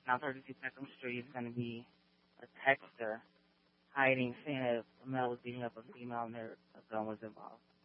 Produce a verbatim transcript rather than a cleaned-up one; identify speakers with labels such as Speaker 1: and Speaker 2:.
Speaker 1: Now thirty-two Peckham Street is going to be a texter hiding, saying that a male was beating up a female and their a gun was involved.